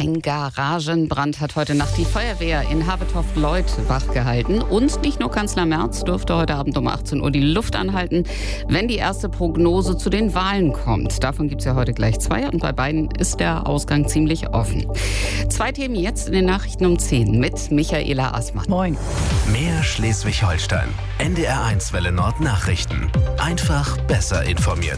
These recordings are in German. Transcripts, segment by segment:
Ein Garagenbrand hat heute Nacht die Feuerwehr in Havethoft-Leuth wachgehalten. Und nicht nur Kanzler Merz dürfte heute Abend um 18 Uhr die Luft anhalten, wenn die erste Prognose zu den Wahlen kommt. Davon gibt es ja heute gleich 2 und bei beiden ist der Ausgang ziemlich offen. 2 Themen jetzt in den Nachrichten um 10 mit Michaela Assmann. Moin. Mehr Schleswig-Holstein. NDR1 Welle Nord Nachrichten. Einfach besser informiert.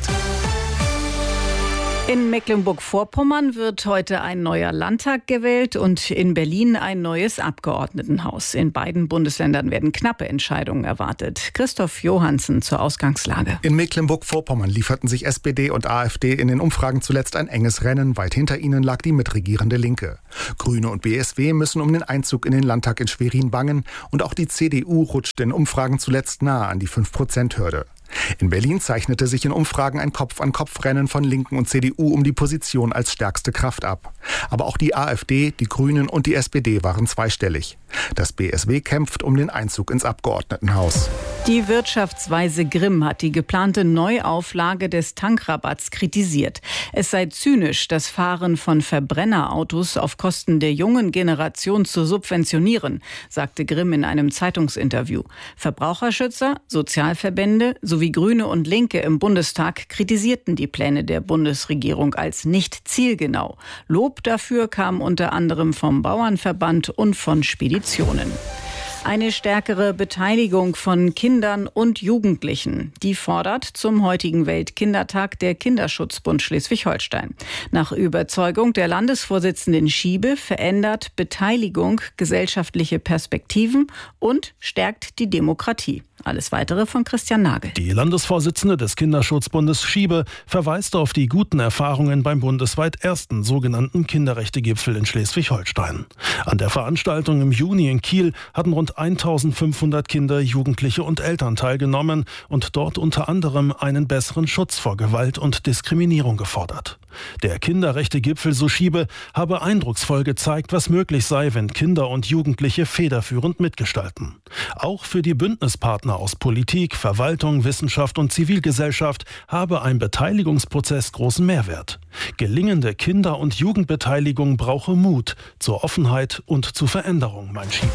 In Mecklenburg-Vorpommern wird heute ein neuer Landtag gewählt und in Berlin ein neues Abgeordnetenhaus. In beiden Bundesländern werden knappe Entscheidungen erwartet. Christoph Johansen zur Ausgangslage. In Mecklenburg-Vorpommern lieferten sich SPD und AfD in den Umfragen zuletzt ein enges Rennen. Weit hinter ihnen lag die mitregierende Linke. Grüne und BSW müssen um den Einzug in den Landtag in Schwerin bangen. Und auch die CDU rutscht in Umfragen zuletzt nahe an die 5%-Hürde. In Berlin zeichnete sich in Umfragen ein Kopf-an-Kopf-Rennen von Linken und CDU um die Position als stärkste Kraft ab. Aber auch die AfD, die Grünen und die SPD waren zweistellig. Das BSW kämpft um den Einzug ins Abgeordnetenhaus. Die Wirtschaftsweise Grimm hat die geplante Neuauflage des Tankrabatts kritisiert. Es sei zynisch, das Fahren von Verbrennerautos auf Kosten der jungen Generation zu subventionieren, sagte Grimm in einem Zeitungsinterview. Verbraucherschützer, Sozialverbände sowie Grüne und Linke im Bundestag kritisierten die Pläne der Bundesregierung als nicht zielgenau. Lob dafür kam unter anderem vom Bauernverband und von Speditionen. Eine stärkere Beteiligung von Kindern und Jugendlichen. Die fordert zum heutigen Weltkindertag der Kinderschutzbund Schleswig-Holstein. Nach Überzeugung der Landesvorsitzenden Schiebe verändert Beteiligung gesellschaftliche Perspektiven und stärkt die Demokratie. Alles Weitere von Christian Nagel. Die Landesvorsitzende des Kinderschutzbundes Schiebe verweist auf die guten Erfahrungen beim bundesweit ersten sogenannten Kinderrechtegipfel in Schleswig-Holstein. An der Veranstaltung im Juni in Kiel hatten rund 1500 Kinder, Jugendliche und Eltern teilgenommen und dort unter anderem einen besseren Schutz vor Gewalt und Diskriminierung gefordert. Der Kinderrechtegipfel, so Schiebe, habe eindrucksvoll gezeigt, was möglich sei, wenn Kinder und Jugendliche federführend mitgestalten. Auch für die Bündnispartner aus Politik, Verwaltung, Wissenschaft und Zivilgesellschaft habe ein Beteiligungsprozess großen Mehrwert. Gelingende Kinder- und Jugendbeteiligung brauche Mut zur Offenheit und zur Veränderung, meint Schiebe.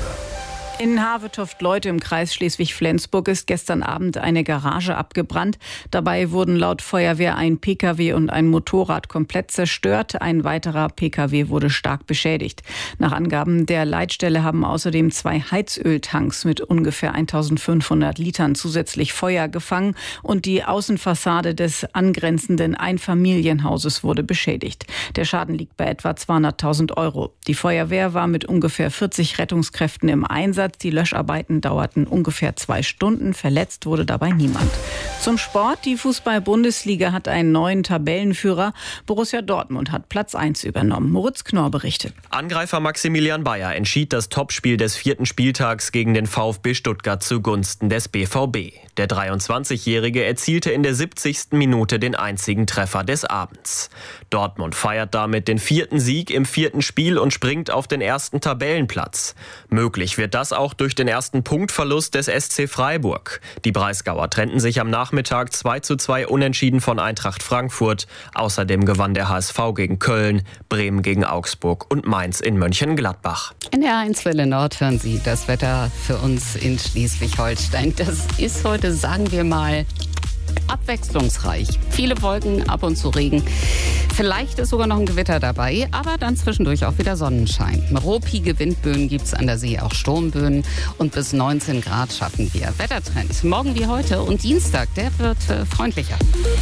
In Havethoft-Leuth im Kreis Schleswig-Flensburg ist gestern Abend eine Garage abgebrannt. Dabei wurden laut Feuerwehr ein Pkw und ein Motorrad komplett zerstört. Ein weiterer Pkw wurde stark beschädigt. Nach Angaben der Leitstelle haben außerdem 2 Heizöltanks mit ungefähr 1500 Litern zusätzlich Feuer gefangen und die Außenfassade des angrenzenden Einfamilienhauses wurde beschädigt. Der Schaden liegt bei etwa 200.000 €. Die Feuerwehr war mit ungefähr 40 Rettungskräften im Einsatz. Die Löscharbeiten dauerten ungefähr 2 Stunden. Verletzt wurde dabei niemand. Zum Sport. Die Fußball-Bundesliga hat einen neuen Tabellenführer. Borussia Dortmund hat Platz 1 übernommen. Moritz Knorr berichtet. Angreifer Maximilian Bayer entschied das Topspiel des 4. Spieltags gegen den VfB Stuttgart zugunsten des BVB. Der 23-Jährige erzielte in der 70. Minute den einzigen Treffer des Abends. Dortmund feiert damit den 4. Sieg im 4. Spiel und springt auf den ersten Tabellenplatz. Möglich wird das auch durch den ersten Punktverlust des SC Freiburg. Die Breisgauer trennten sich am Nachmittag 2:2 unentschieden von Eintracht Frankfurt. Außerdem gewann der HSV gegen Köln, Bremen gegen Augsburg und Mainz in Mönchengladbach. In der 1 Welle Nord hören Sie das Wetter für uns in Schleswig-Holstein. Das ist heute, sagen wir mal, abwechslungsreich. Viele Wolken, ab und zu Regen. Vielleicht ist sogar noch ein Gewitter dabei, aber dann zwischendurch auch wieder Sonnenschein. Ruppige Windböen gibt es an der See, auch Sturmböen. Und bis 19 Grad schaffen wir. Wettertrend morgen wie heute und Dienstag, der wird freundlicher.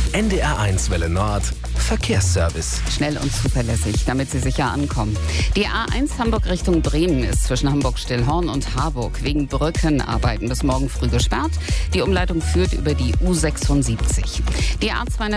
NDR1 Welle Nord Verkehrsservice. Schnell und zuverlässig, damit Sie sicher ankommen. Die A1 Hamburg Richtung Bremen ist zwischen Hamburg-Stillhorn und Harburg wegen Brückenarbeiten bis morgen früh gesperrt. Die Umleitung führt über die U76. Die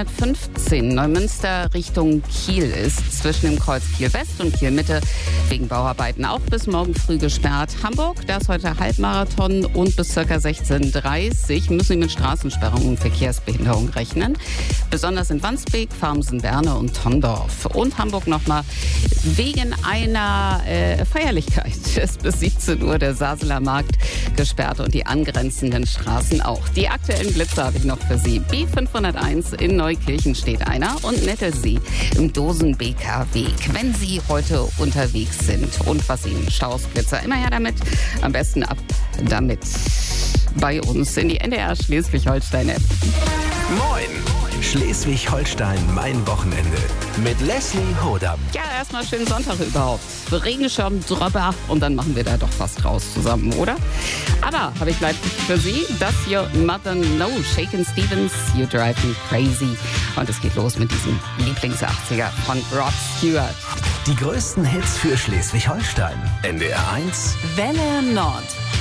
A215 Neumünster Richtung Kiel ist zwischen dem Kreuz Kiel-West und Kiel-Mitte wegen Bauarbeiten auch bis morgen früh gesperrt. Hamburg, da ist heute Halbmarathon und bis ca. 16:30 müssen Sie mit Straßensperrungen und Verkehrsbehinderung rechnen. Besonders in Wandsbek, Farmsen Berne und Tondorf. Und Hamburg nochmal wegen einer Feierlichkeit ist bis 17 Uhr der Saseler Markt gesperrt und die angrenzenden Straßen auch. Die aktuellen Blitze habe ich noch für Sie. B501 in Neukirchen steht einer und Nettelsee im Dosen-BK-Weg. Wenn Sie heute unterwegs sind und was Ihnen Staus, Blitzer, immer her damit. Am besten ab damit bei uns in die NDR Schleswig-Holstein-App. Moin! Schleswig-Holstein, mein Wochenende. Mit Leslie Hodam. Ja, erstmal schönen Sonntag überhaupt. Regenschirm drüber und dann machen wir da doch was draus zusammen, oder? Aber habe ich gleich für Sie, das hier Mother No, Shakin' Stevens, You Drive Me Crazy. Und es geht los mit diesem Lieblings-80er von Rod Stewart. Die größten Hits für Schleswig-Holstein. NDR 1. Welle Nord.